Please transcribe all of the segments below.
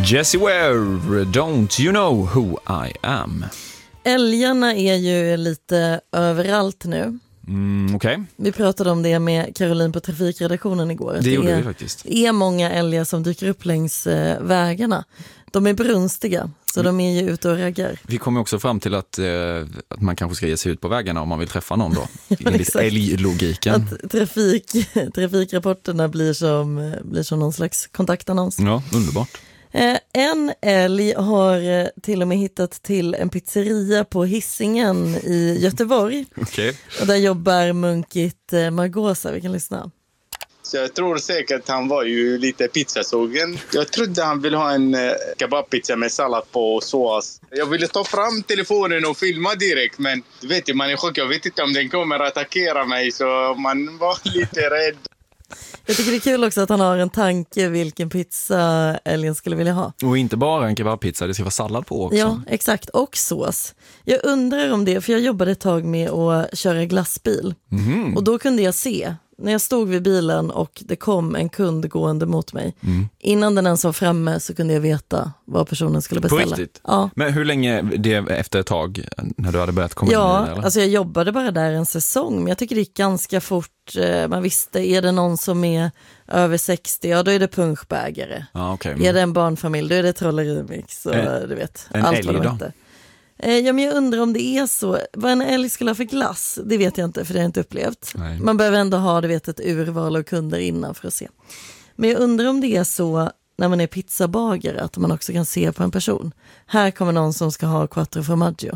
Jessie Ware, Don't You Know Who I Am. Älgarna är ju lite överallt nu. Okej. Vi pratade om det med Caroline på trafikredaktionen igår. Det gjorde vi faktiskt. Det är många älgar som dyker upp längs vägarna. De är brunstiga, så de är ju ute och raggar. Vi kommer också fram till att man kanske ska ge sig ut på vägarna om man vill träffa någon då. Enligt älglogiken. Att trafikrapporterna blir som någon slags kontaktannons. Ja, underbart. En älg har till och med hittat till en pizzeria på Hisingen i Göteborg. Okej. Och där jobbar Munkit Margosa. Vi kan lyssna. Så jag tror säkert han var ju lite pizzasugen. Jag trodde han ville ha en kebabpizza med sallad på och sås. Jag ville ta fram telefonen och filma direkt, men du vet ju, man är chockad. Jag vet inte om den kommer att attackera mig, så man var lite rädd. Jag tycker det är kul också att han har en tanke vilken pizza älgen skulle vilja ha. Och inte bara en kebabpizza, det ska vara sallad på också. Ja, exakt. Och sås. Jag undrar om det, för jag jobbade ett tag med att köra glassbil. Mm. Och då kunde jag se, när jag stod vid bilen och det kom en kund gående mot mig. Innan den ens var framme så kunde jag veta vad personen skulle beställa. På riktigt? Ja. Men hur länge det efter ett tag när du hade börjat komma in i det? Eller? Alltså jag jobbade bara där en säsong, men jag tycker det gick ganska fort. Man visste, är det någon som är över 60, ja då är det punschbägare. Ja, okay. Är det en barnfamilj, då är det trollerimix och du vet. En allt älg vad de då? heter. Ja, men jag undrar om det är så. Vad en älg skulle ha för glass, det vet jag inte, för det har jag inte upplevt. Nej. Man behöver ändå ha, du vet, ett urval av kunder innan för att se. Men jag undrar om det är så när man är pizzabagare att man också kan se på en person. Här kommer någon som ska ha quattro formaggio.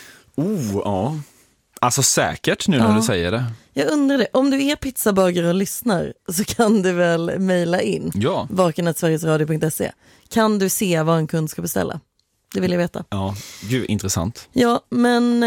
Ja. Alltså säkert nu när du säger det. Jag undrar det. Om du är pizzabagare och lyssnar så kan du väl mejla in. Ja. vaken@sverigesradio.se. Kan du se vad en kund ska beställa? Det vill jag veta. Ja, gud intressant. Ja, men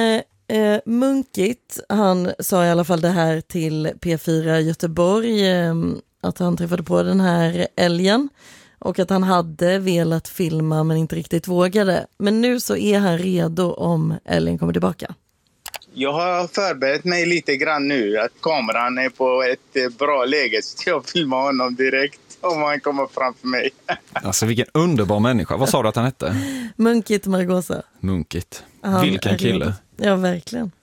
Munkit, han sa i alla fall det här till P4 Göteborg, att han träffade på den här älgen och att han hade velat filma men inte riktigt vågade. Men nu så är han redo om älgen kommer tillbaka. Jag har förberett mig lite grann nu, att kameran är på ett bra läge, så jag filmar honom direkt om han kommer framför mig. Alltså vilken underbar människa. Vad sa du att han hette? Munkit Margosa. Munkit. Vilken kille. Ja, verkligen.